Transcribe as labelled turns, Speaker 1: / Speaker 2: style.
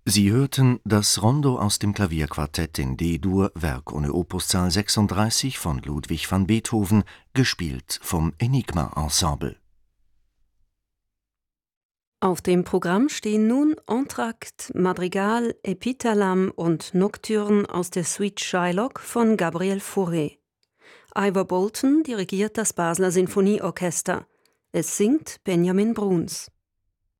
Speaker 1: Sie hörten das Rondo aus dem Klavierquartett in D-Dur, Werk ohne Opuszahl 36 von Ludwig van Beethoven, gespielt vom Enigma Ensemble.
Speaker 2: Auf dem Programm stehen nun Entr'acte, Madrigal, Epithalam und Nocturne aus der Suite Shylock von Gabriel Fauré. Ivor Bolton dirigiert das Basler Sinfonieorchester. Es singt Benjamin Bruns.